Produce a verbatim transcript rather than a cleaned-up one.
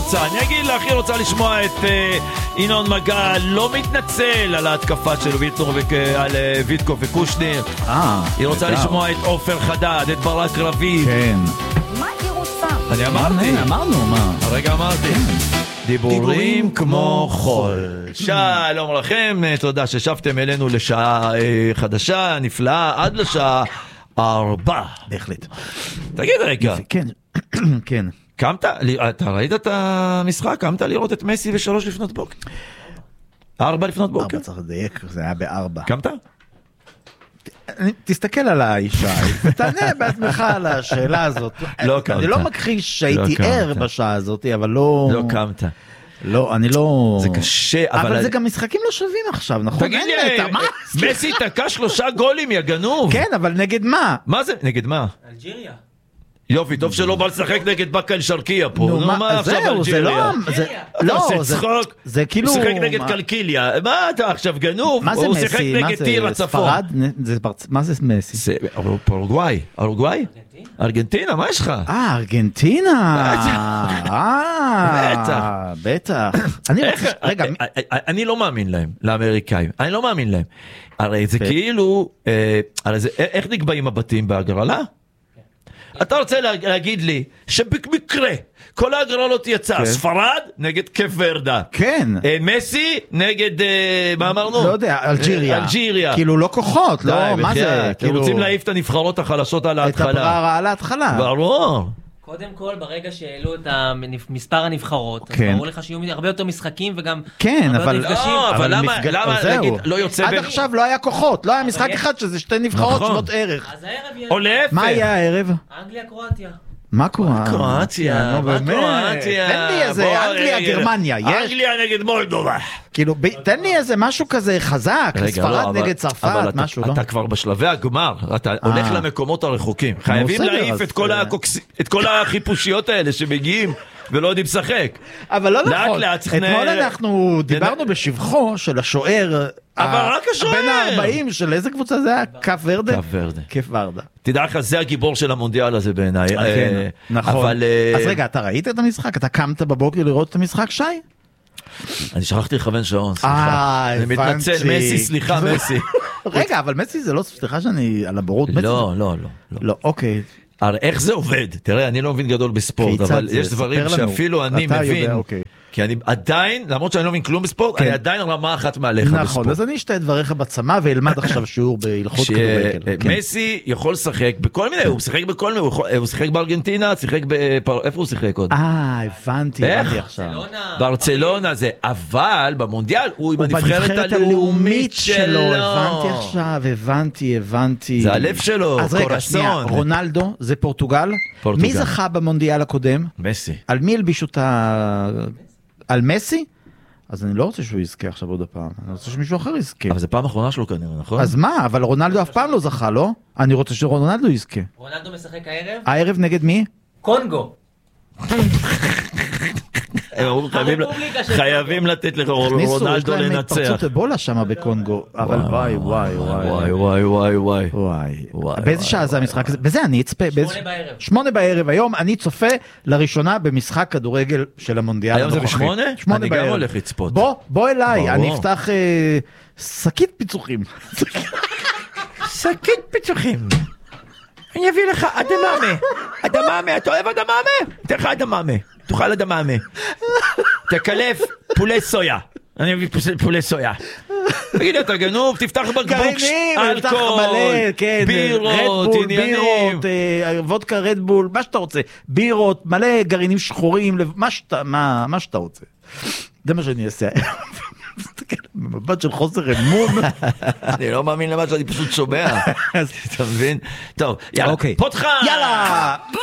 רוצה? אני אגיד לה, הכי רוצה לשמוע את אה, ינון מגל לא מתנצל על ההתקפה של וילצור וק... על אה, ויטקוף וקושניר. אה, היא רוצה נדע. לשמוע את עופר חדד, את ברק רביב. כן. מה היא רוצה? אני אמרתי. אמרנו, מה? הרגע אמרתי. דיבורים כמו חול. שלום לכם, תודה ששבתם אלינו לשעה אה, חדשה, נפלאה, עד לשעה ארבע. בהחלט. תגיד רגע, כן, כן. קמת, אתה ראית את המשחק? קמת לראות את מסי בשלוש לפנות בוקר? ארבע לפנות בוקר? ארבע צריך לדייק, זה היה בארבע. קמת? תסתכל על האישה ותענה בעצמך על השאלה הזאת. לא קמת. אני לא מכחיש שהייתי לא ער קמת. בשעה הזאת, אבל לא... לא קמת. לא, אני לא... זה קשה, אבל... אבל זה גם משחקים לא שווים עכשיו, נכון? תגיד אין לי, נטע, מה? מסי תקע שלושה גולים, יא גנוב. כן, אבל נגד מה? מה זה? נגד מה? אלג'יריה. יופי, טוב שלא בא לשחק נגד באקה אל-שרקייה פה. נו, מה, עכשיו זהו, זה לא... אלג'יריה? זה- אתה לא, עושה זה- צחוק? זה כאילו... הוא שיחק נגד מה- קלקיליה. מה אתה עכשיו גנוב? מה זה הוא שיחק מסי? מה נגד זה, טיר הצפון. ספרד? נ- זה ברצ- מה זה מסי? זה אורוגוואי. אורוגוואי? ארגנטינה, מה יש לך? אה, ארגנטינה! אה, בטח. בטח. אני רוצה... איך- רגע, אה, אה, אה, אני לא מאמין להם, לאמריקאים. אני לא מאמין להם. הרי זה ו- כאילו, אה, הרי זה- איך נקבעים הבתים בהגרלה? אתה רוצה לה- להגיד לי שבמקרה כל ההגרלות יצא, כן. ספרד נגד קייפ ורדה. כן. אה, מסי נגד, אה, מה אמרנו? לא יודע, אלג'יריה. אה, אלג'יריה. כאילו לא כוחות, לא, די, מה בחייאת, זה? אתם כאילו... רוצים להעיף את הנבחרות החלשות על את ההתחלה. הבררה על ההתחלה. ברור. קודם כל, ברגע שהעלו את המנפ- מספר הנבחרות, אז כן. ברור לך שיהיו הרבה יותר משחקים וגם כן, הרבה אבל- יותר מפגשים. לא, אבל אבל למה, מפגש- למה זהו. להגיד, לא יוצא עד בין... עכשיו לא היה כוחות, לא היה משחק יש- אחד שזה שתי נבחרות נכון. שוות ערך. אז הערב יהיה... או להפך. מה היה הערב? אנגליה, קרואטיה. מה קורה? קרואטיה, נו, מה באמת. קרואטיה? תן לי איזה בוא, אנגליה, רגע. גרמניה, יש? אנגליה נגד מולדובה. כאילו, ב- תן לי איזה משהו כזה חזק, רגע, לא, ספרד אבל- נגד אבל צרפת, אתה- משהו, לא? אתה כבר בשלבי הגמר, אתה הולך אה. למקומות הרחוקים. חייבים בסדר, להעיף אז, את כל אה, הקוקס- את כל החיפושיות האלה שמגיעים ולא יודעים לשחק. אבל לא לאט נכון, לאט צריך אתמול נ- אנחנו דיברנו בשבחו של השוער, אבל ה- רק השוער. בין ה-ארבעים של איזה קבוצה זה היה? קף ורדה? קף ורדה. קף ורדה. תדע לך, זה הגיבור של המונדיאל הזה בעיניי. כן, אה, נכון. אבל אה, אז רגע, אתה ראית את המשחק? אתה קמת בבוקר לראות את המשחק, שי? אני שכחתי לכוון שעון, סליחה. אה, אני מתנצל, הבנתי. מסי, סליחה, מסי. רגע, אבל מסי זה לא, סליחה שאני על הבורות, מסי לא, זה- לא, לא. לא. לא, אוקיי. הרי איך זה עובד? תראה, אני לא מבין גדול בספורט, כיצד אבל זה? יש דברים ספר לנו. שאפילו אני אתה יודע, מבין. אוקיי. כי אני עדיין, למרות שאני לא מבין כלום בספורט, כן. אני עדיין רמה אחת מעליך בספורט. נכון, אז אני אשתה את דבריך בצמא ואלמד עכשיו שיעור בהלכות כדורגל. כן. שמסי יכול לשחק בכל מיני, הוא משחק בכל מיני, הוא יכול- הוא שיחק בארגנטינה, שיחק בפר... איפה הוא שיחק עוד? אה, הבנתי, איך? הבנתי עכשיו. ברצלונה. ברצלונה זה, אבל במונדיאל הוא עם הוא הנבחרת בנבחרת הלאומית שלו. הבנתי עכשיו, הבנתי, הבנתי. זה הלב שלו, אז רגע, קורסון. שנייה, רונלדו זה פורטוגל? פורטוגל. מי זכה במונדיאל הקודם? מסי. על מי הלבישו את ה... על מסי? אז אני לא רוצה שהוא יזכה עכשיו עוד הפעם, אני רוצה שמישהו אחר יזכה. אבל זה פעם אחרונה שלו כנראה, נכון? אז מה? אבל רונלדו אף פעם לא זכה, לא? אני רוצה שרונלדו יזכה. רונלדו משחק הערב? הערב נגד מי? קונגו. הם אמרו, חייבים- הרפובליקה של חייבים לתת הכניסו, יש לרונלדו להם לנצח. התפרצות אבולה שם בקונגו, אבל וואי וואי וואי וואי. וואי וואי וואי. וואי. וואי, באיזה וואי, שעה זה המשחק הזה? בזה אני אצפה. באיזה- בערב. שמונה בערב. היום אני צופה לראשונה במשחק כדורגל של המונדיאל היום זה הנוכחי. בשמונה? שמונה אני גם בערב. הולך לצפות. בוא, בוא אליי, ברור. אני אפתח אה, שקית פיצוחים. שקית פיצוחים. אני אביא לך אדממה. אדממה, אתה אוהב אדממה? אתן לך אדממה. תאכל אדממה. תקלף פולי סויה. אני אביא פולי- פולי סויה. תגיד לי, אתה גנוב, תפתח בקבוק גרעינים, אפתח אלכוהול, מלא, כן, בירות, רדבול, עניינים. בירות, אה, וודקה רדבול, מה שאתה רוצה, בירות, מלא גרעינים שחורים, לב- מה שאתה, מה, מה שאתה רוצה. זה מה שאני אעשה. מסתכל, במבט של חוסר אמון. אני לא מאמין למה שאני פשוט שומע. אתה מבין? טוב, יאללה, אוקיי. פותחה! יאללה!